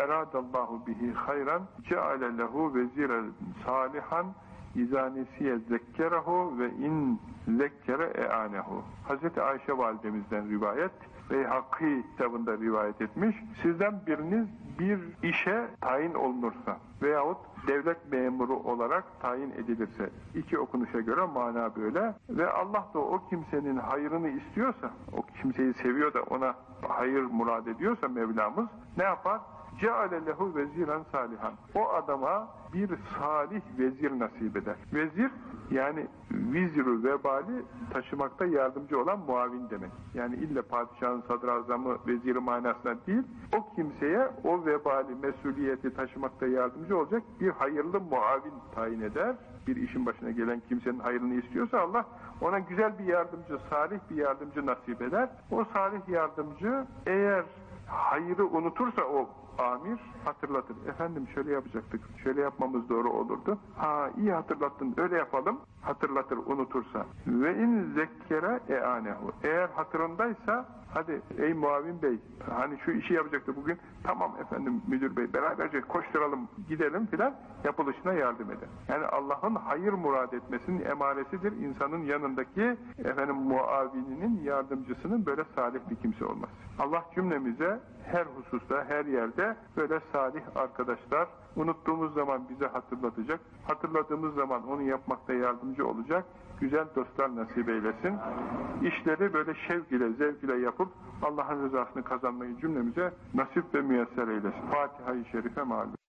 eradallahu bihi hayran ceale lehu veziren salihan İzâ nesiye zekkerehu ve in zekkere e'anehu. Hazreti Ayşe validemizden rivayet ve Hakkı kitabında rivayet etmiş. Sizden biriniz bir işe tayin olunursa veyahut devlet memuru olarak tayin edilirse, iki okunuşa göre mana böyle ve Allah da o kimsenin hayrını istiyorsa, o kimseyi seviyor da ona hayır murad ediyorsa Mevlamız ne yapar? Ceale lehu veziren salihan. O adama bir salih vezir nasip eder. Vezir yani vizru vebali taşımakta yardımcı olan muavin demek. Yani illa padişahın sadrazamı veziri manasına değil, o kimseye o vebali, mesuliyeti taşımakta yardımcı olacak bir hayırlı muavin tayin eder. Bir işin başına gelen kimsenin hayrını istiyorsa Allah ona güzel bir yardımcı, salih bir yardımcı nasip eder. O salih yardımcı eğer hayrı unutursa o amir hatırlatır. Efendim şöyle yapacaktık, şöyle yapmamız doğru olurdu. Ha iyi hatırlattın, öyle yapalım. Hatırlatır unutursa. Ve in zekkere e'anehu. Eğer hatırındaysa hadi ey muavin bey hani şu işi yapacaktı bugün. Tamam efendim müdür bey beraberce koşturalım gidelim filan yapılışına yardım eder. Yani Allah'ın hayır murad etmesinin emaresidir. İnsanın yanındaki efendim muavininin yardımcısının böyle salih bir kimse olması. Allah cümlemize her hususta, her yerde böyle salih arkadaşlar unuttuğumuz zaman bize hatırlatacak. Hatırladığımız zaman onu yapmakta yardımcı olacak. Güzel dostlar nasip eylesin. İşleri böyle şevk ile, zevk ile yapıp Allah'ın rızasını kazanmayı cümlemize nasip ve müyesser eylesin. Fatiha-i Şerife malum.